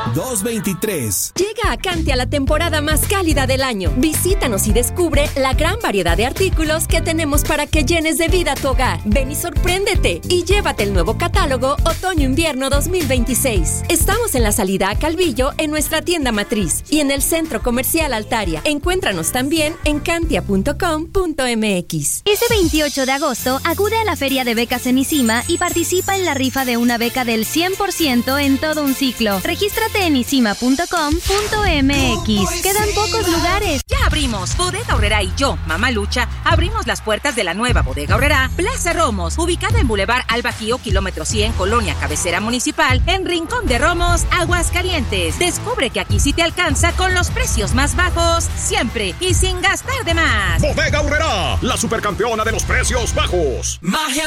223. Llega a Cantia la temporada más cálida del año. Visítanos y descubre la gran variedad de artículos que tenemos para que llenes de vida tu hogar. Ven y sorpréndete y llévate el nuevo catálogo Otoño-Invierno 2026. Estamos en la salida a Calvillo en nuestra tienda matriz y en el Centro Comercial Altaria. Encuéntranos también en cantia.com.mx. Este 28 de agosto acude a la Feria de Becas en ISIMA y participa en la rifa de una beca del 100% en todo un ciclo. Regístrate en isima.com.mx. Quedan pocos lugares. Ya abrimos. Bodega Aurrerá y yo, Mamá Lucha, abrimos las puertas de la nueva Bodega Aurrerá, Plaza Romos, ubicada en Boulevard Al Bajío, kilómetro 100, Colonia Cabecera Municipal, en Rincón de Romos, Aguascalientes. Descubre que aquí sí te alcanza con los precios más bajos, siempre y sin gastar de más. Bodega Aurrerá, la supercampeona de los precios bajos. Magia